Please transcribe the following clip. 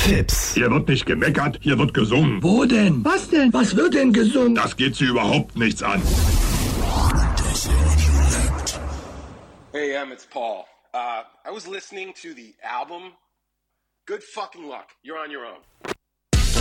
Tipps. Hier wird nicht gemeckert, hier wird gesungen. Wo denn? Was denn? Was wird denn gesungen? Das geht sie überhaupt nichts an. Hey, it's Paul. I was listening to the album. Good fucking luck. You're on your own.